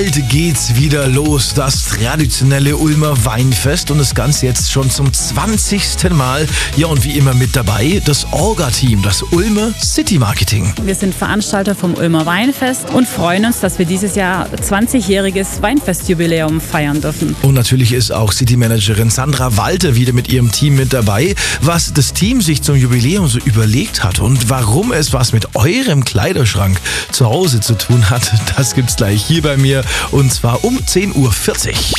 Bald geht's wieder los, das traditionelle Ulmer Weinfest und das Ganze jetzt schon zum 20. Mal. Ja, und wie immer mit dabei das Orga-Team, das Ulmer City Marketing. Wir sind Veranstalter vom Ulmer Weinfest und freuen uns, dass wir dieses Jahr 20-jähriges Weinfestjubiläum feiern dürfen. Und natürlich ist auch City-Managerin Sandra Walter wieder mit ihrem Team mit dabei. Was das Team sich zum Jubiläum so überlegt hat und warum es was mit eurem Kleiderschrank zu Hause zu tun hat, das gibt's gleich hier bei mir und zwar um 10:40 Uhr.